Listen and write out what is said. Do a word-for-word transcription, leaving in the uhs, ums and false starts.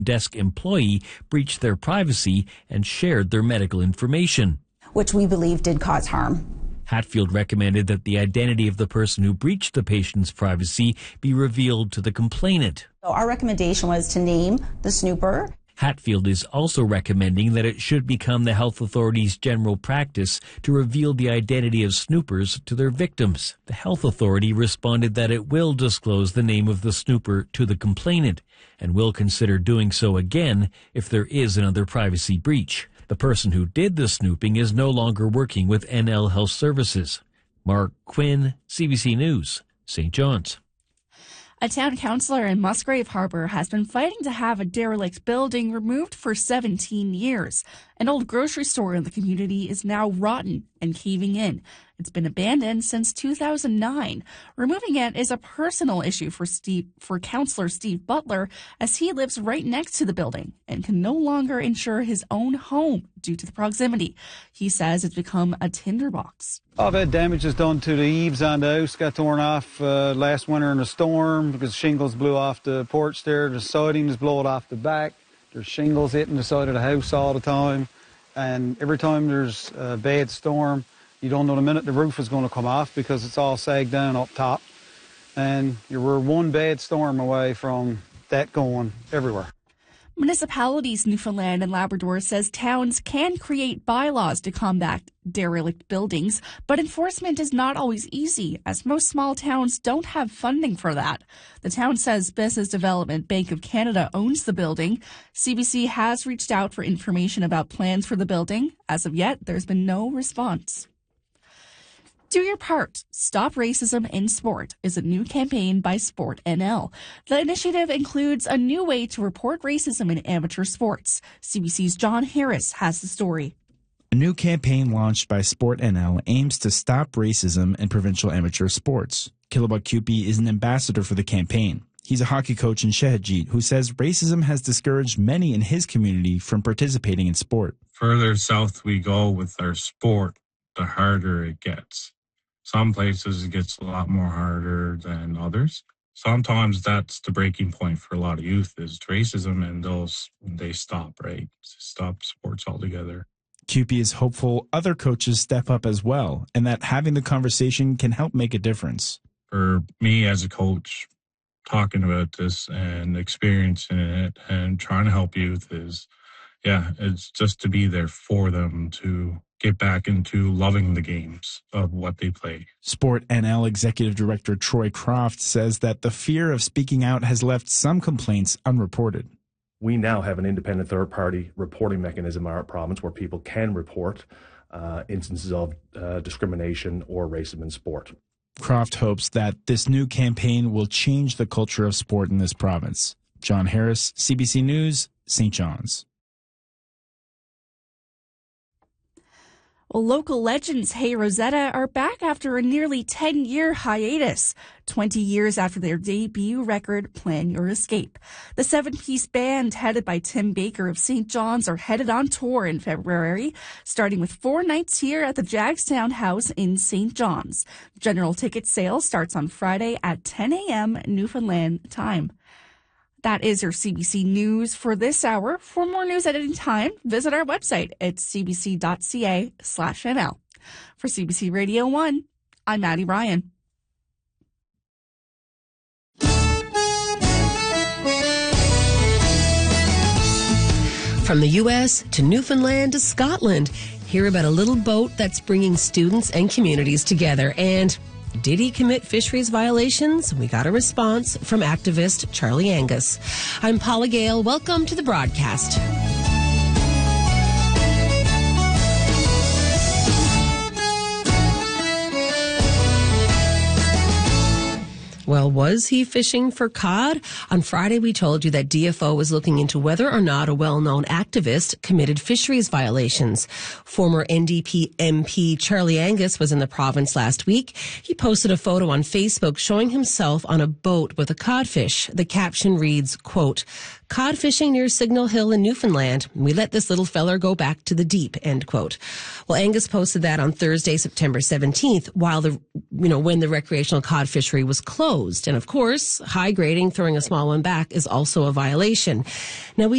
desk employee breached their privacy and shared their medical information, which we believe did cause harm. Hatfield recommended that the identity of the person who breached the patient's privacy be revealed to the complainant. So our recommendation was to name the snooper. Hatfield is also recommending that it should become the health authority's general practice to reveal the identity of snoopers to their victims. The health authority responded that it will disclose the name of the snooper to the complainant and will consider doing so again if there is another privacy breach. The person who did the snooping is no longer working with N L Health Services. Mark Quinn, C B C News, Saint John's. A town councillor in Musgrave Harbour has been fighting to have a derelict building removed for seventeen years. An old grocery store in the community is now rotten and caving in. It's been abandoned since two thousand nine. Removing it is a personal issue for Steve, for Councillor Steve Butler, as he lives right next to the building and can no longer insure his own home due to the proximity. He says it's become a tinderbox. I've had damages done to the eaves on the house, got torn off uh, last winter in a storm because shingles blew off the porch there. The sidings blowed off the back. There's shingles hitting the side of the house all the time. And every time there's a bad storm, you don't know the minute the roof is going to come off because it's all sagged down up top. And you were one bad storm away from that going everywhere. Municipalities Newfoundland and Labrador says towns can create bylaws to combat derelict buildings, but enforcement is not always easy, as most small towns don't have funding for that. The town says Business Development Bank of Canada owns the building. C B C has reached out for information about plans for the building. As of yet, there's been no response. Do your part. Stop Racism in Sport is a new campaign by Sport N L. The initiative includes a new way to report racism in amateur sports. C B C's John Harris has the story. A new campaign launched by Sport N L aims to stop racism in provincial amateur sports. Killabuk Cupie is an ambassador for the campaign. He's a hockey coach in Shehadjit who says racism has discouraged many in his community from participating in sport. Further south we go with our sport, the harder it gets. Some places it gets a lot more harder than others. Sometimes that's the breaking point for a lot of youth is racism, and those they stop, right? Stop sports altogether. Cupie is hopeful other coaches step up as well, and that having the conversation can help make a difference. For me as a coach, talking about this and experiencing it and trying to help youth is, yeah, it's just to be there for them to get back into loving the games of what they play. Sport N L Executive Director Troy Croft says that the fear of speaking out has left some complaints unreported. We now have an independent third-party reporting mechanism in our province where people can report uh, instances of uh, discrimination or racism in sport. Croft hopes that this new campaign will change the culture of sport in this province. John Harris, C B C News, Saint John's. Well, local legends Hey Rosetta are back after a nearly ten-year hiatus, twenty years after their debut record, Plan Your Escape. The seven-piece band, headed by Tim Baker of Saint John's, are headed on tour in February, starting with four nights here at the Jagstown House in Saint John's. General ticket sale starts on Friday at ten a.m. Newfoundland time. That is your C B C News for this hour. For more news at any time, visit our website at cbc.ca slash NL. For C B C Radio one, I'm Maddie Ryan. From the U S to Newfoundland to Scotland, hear about a little boat that's bringing students and communities together. And did he commit fisheries violations? We got a response from activist Charlie Angus. I'm Paula Gale. Welcome to the broadcast. Well, was he fishing for cod? On Friday, we told you that D F O was looking into whether or not a well-known activist committed fisheries violations. Former N D P M P Charlie Angus was in the province last week. He posted a photo on Facebook showing himself on a boat with a codfish. The caption reads, quote, "Cod fishing near Signal Hill in Newfoundland. We let this little feller go back to the deep," end quote. Well, Angus posted that on Thursday, September seventeenth, while the, you know, when the recreational cod fishery was closed. And of course, high grading, throwing a small one back is also a violation. Now, we